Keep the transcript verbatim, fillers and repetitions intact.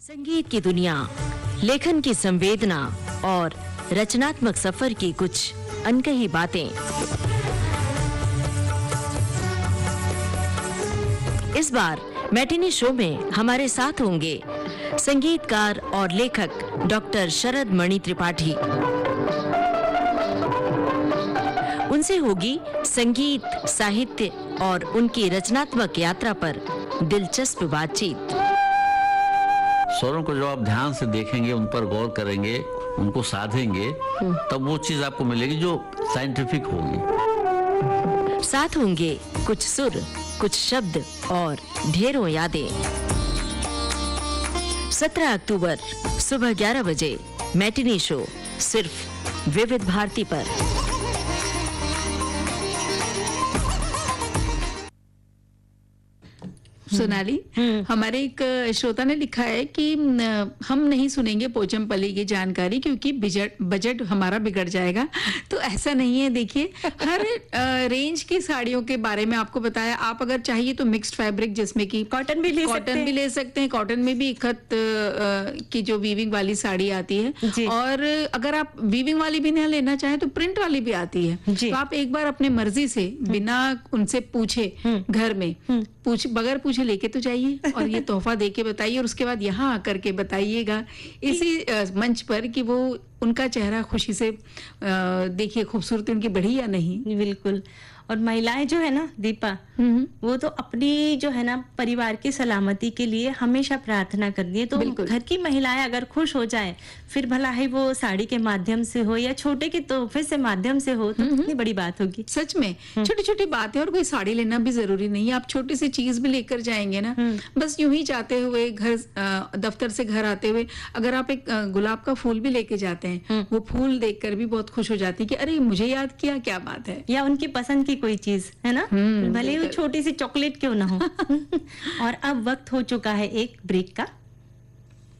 संगीत की दुनिया, लेखन की संवेदना और रचनात्मक सफर की कुछ अनकही बातें। इस बार मैटिनी शो में हमारे साथ होंगे संगीतकार और लेखक डॉक्टर शरद मणि त्रिपाठी। उनसे होगी संगीत, साहित्य और उनकी रचनात्मक यात्रा पर दिलचस्प बातचीत। स्वरों को जब आप ध्यान से देखेंगे, उन पर गौर करेंगे, उनको साधेंगे, तब वो चीज आपको मिलेगी जो साइंटिफिक होगी। साथ होंगे कुछ सुर, कुछ शब्द और ढेरों यादें। सत्रह अक्टूबर सुबह ग्यारह बजे मैटिनी शो, सिर्फ विविध भारती पर। सोनाली, हमारे एक श्रोता ने लिखा है कि हम नहीं सुनेंगे पोचमपल्ली की जानकारी क्योंकि बजट बजट हमारा बिगड़ जाएगा। तो ऐसा नहीं है। देखिए, हर रेंज की साड़ियों के बारे में आपको बताया। आप अगर चाहिए तो मिक्स्ड फैब्रिक, जिसमें कि कॉटन भी ले कॉटन भी ले सकते हैं। कॉटन में भी इकत की जो वीविंग वाली साड़ी आती है, और अगर आप वीविंग वाली भी ना लेना चाहें तो प्रिंट वाली भी आती है। तो आप एक बार अपने मर्जी से, बिना उनसे पूछे, घर में पूछ बगैर पूछे लेके तो जाइए और ये तोहफा दे के बताइए, और उसके बाद यहाँ आकर के बताइएगा इसी मंच पर कि वो उनका चेहरा खुशी से देखिए, खूबसूरती उनकी बढ़ी या नहीं। बिल्कुल। और महिलाएं जो है ना दीपा, वो तो अपनी जो है ना परिवार की सलामती के लिए हमेशा प्रार्थना करती है। तो घर की महिलाएं अगर खुश हो जाएं, फिर भला है वो साड़ी के माध्यम से हो या छोटे के तोहफे से माध्यम से हो, तो कितनी बड़ी बात होगी। सच में छोटी छोटी बातें। और कोई साड़ी लेना भी जरूरी नहीं है, आप छोटी सी चीज भी लेकर जाएंगे ना, बस यूं ही जाते हुए, घर दफ्तर से घर आते हुए अगर आप एक गुलाब का फूल भी लेके जाते हैं, वो फूल देखकर भी बहुत खुश हो जाती है कि अरे मुझे याद किया, क्या बात है। या उनकी पसंद की कोई चीज है ना, भले वो छोटी सी चॉकलेट क्यों ना हो। और अब वक्त हो चुका है एक ब्रेक का।